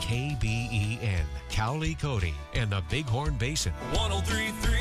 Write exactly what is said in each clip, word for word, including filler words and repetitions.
K B E N, Cowley, Cody, and the Bighorn Basin. one oh three point three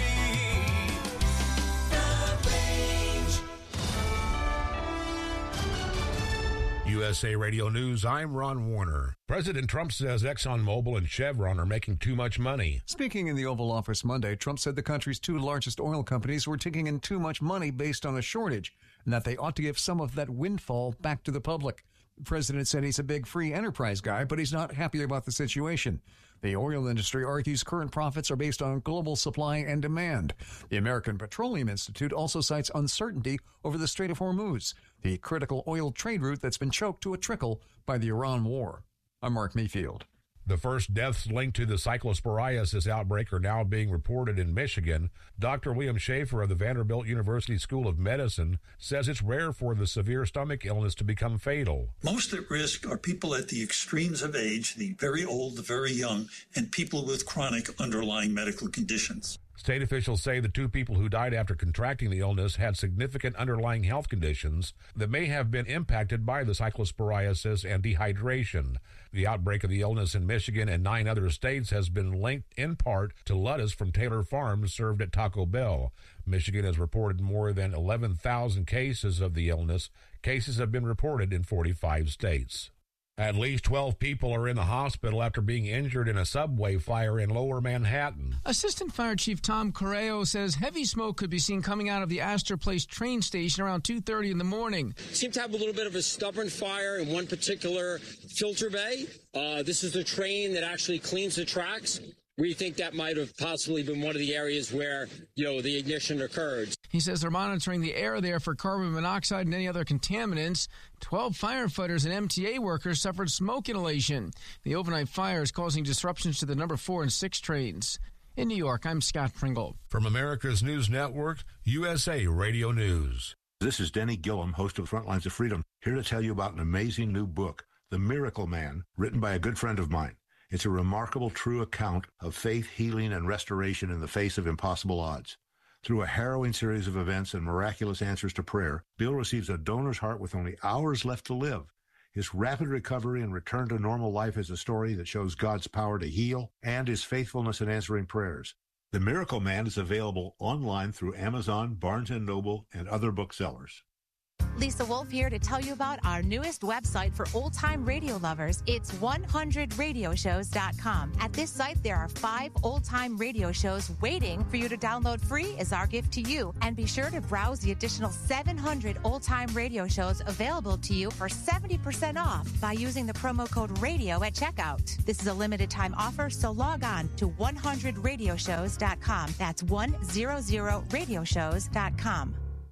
U S A Radio News, I'm Ron Warner. President Trump says ExxonMobil and Chevron are making too much money. Speaking in the Oval Office Monday, Trump said the country's two largest oil companies were taking in too much money based on a shortage, and that they ought to give some of that windfall back to the public. The president said he's a big free enterprise guy, but he's not happy about the situation. The oil industry argues current profits are based on global supply and demand. The American Petroleum Institute also cites uncertainty over the Strait of Hormuz, the critical oil trade route that's been choked to a trickle by the Iran war. I'm Mark Mayfield. The first deaths linked to the cyclosporiasis outbreak are now being reported in Michigan. Doctor William Schaefer of the Vanderbilt University School of Medicine says it's rare for the severe stomach illness to become fatal. Most at risk are people at the extremes of age, the very old, the very young, and people with chronic underlying medical conditions. State officials say the two people who died after contracting the illness had significant underlying health conditions that may have been impacted by the cyclosporiasis and dehydration. The outbreak of the illness in Michigan and nine other states has been linked in part to lettuce from Taylor Farms served at Taco Bell. Michigan has reported more than eleven thousand cases of the illness. Cases have been reported in forty-five states. At least twelve people are in the hospital after being injured in a subway fire in Lower Manhattan. Assistant Fire Chief Tom Correo says heavy smoke could be seen coming out of the Astor Place train station around two thirty in the morning. Seemed to have a little bit of a stubborn fire in one particular filter bay. Uh, this is the train that actually cleans the tracks. We think that might have possibly been one of the areas where, you know, the ignition occurred. He says they're monitoring the air there for carbon monoxide and any other contaminants. Twelve firefighters and M T A workers suffered smoke inhalation. The overnight fire is causing disruptions to the number four and six trains. In New York, I'm Scott Pringle. From America's News Network, U S A Radio News. This is Denny Gillum, host of Frontlines of Freedom, here to tell you about an amazing new book, The Miracle Man, written by a good friend of mine. It's a remarkable, true account of faith, healing, and restoration in the face of impossible odds. Through a harrowing series of events and miraculous answers to prayer, Bill receives a donor's heart with only hours left to live. His rapid recovery and return to normal life is a story that shows God's power to heal and his faithfulness in answering prayers. The Miracle Man is available online through Amazon, Barnes and Noble, and other booksellers. Lisa Wolf here to tell you about our newest website for old-time radio lovers. It's one hundred radio shows dot com. At this site, there are five old-time radio shows waiting for you to download free as our gift to you. And be sure to browse the additional seven hundred old-time radio shows available to you for seventy percent off by using the promo code RADIO at checkout. This is a limited-time offer, so log on to one hundred radio shows dot com. That's one hundred radio shows dot com.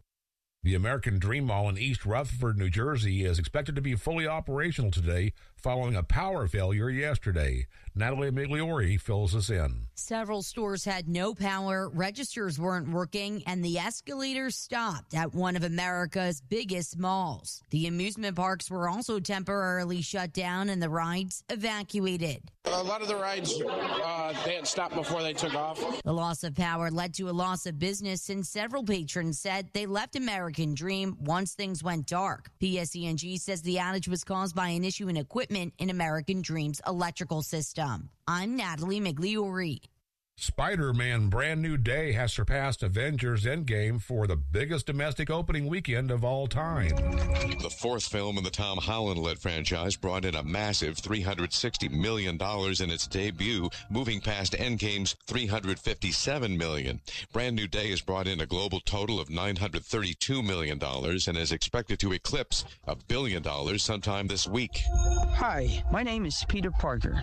The American Dream Mall in East Rutherford, New Jersey is expected to be fully operational today following a power failure yesterday. Natalie Migliori fills us in. Several stores had no power, registers weren't working, and the escalators stopped at one of America's biggest malls. The amusement parks were also temporarily shut down and the rides evacuated. A lot of the rides, uh, they had stopped before they took off. The loss of power led to a loss of business, and several patrons said they left American Dream once things went dark. P S E N G says the outage was caused by an issue in equipment in American Dream's electrical system. I'm Natalie Migliori. Spider-Man Brand New Day has surpassed Avengers Endgame for the biggest domestic opening weekend of all time. The fourth film in the Tom Holland-led franchise brought in a massive three hundred sixty million dollars in its debut, moving past Endgame's three hundred fifty-seven million dollars. Brand New Day has brought in a global total of nine hundred thirty-two million dollars and is expected to eclipse a billion dollars sometime this week. Hi, my name is Peter Parker.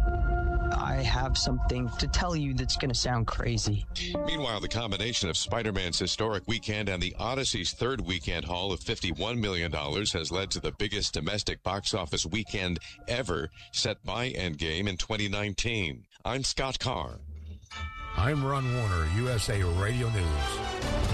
I have something to tell you that's going to sound crazy. Meanwhile, the combination of Spider-Man's historic weekend and the Odyssey's third weekend haul of fifty-one million dollars has led to the biggest domestic box office weekend ever set by Endgame in twenty nineteen. I'm Scott Carr. I'm Ron Warner, U S A Radio News.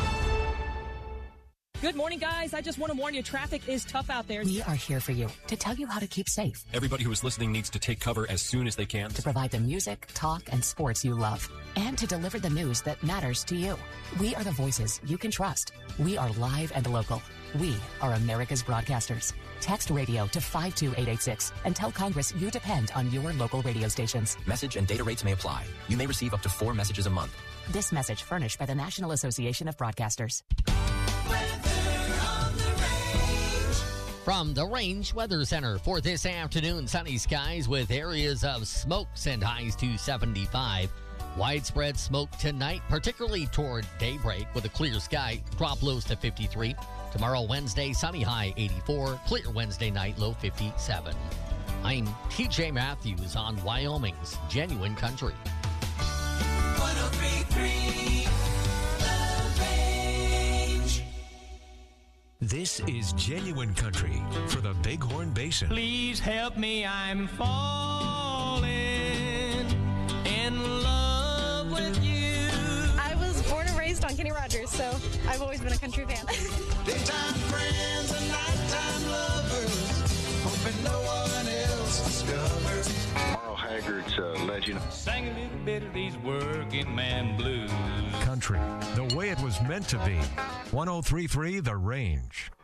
Good morning, guys. I just want to warn you, traffic is tough out there. We are here for you to tell you how to keep safe. Everybody who is listening needs to take cover as soon as they can. To provide the music, talk, and sports you love. And to deliver the news that matters to you. We are the voices you can trust. We are live and local. We are America's broadcasters. Text radio to five two eight eight six and tell Congress you depend on your local radio stations. Message and data rates may apply. You may receive up to four messages a month. This message furnished by the National Association of Broadcasters. From the Range Weather Center for this afternoon, sunny skies with areas of smokes and highs to seventy-five. Widespread smoke tonight, particularly toward daybreak with a clear sky. Drop lows to fifty-three. Tomorrow, Wednesday, sunny high eighty-four. Clear Wednesday night, low fifty-seven. I'm T J Matthews on Wyoming's Genuine Country. one oh three point three The Range. This is Genuine Country for the Bighorn Basin. Please help me, I'm falling in love with you. I was born and raised on Kenny Rogers, so I've always been a country fan. Daytime friends and nighttime lovers, hoping no one else discovers. Merle Haggard's uh, legend. Sang a little bit of these working man blues. Country, the way it was meant to be. one oh three point three The Range.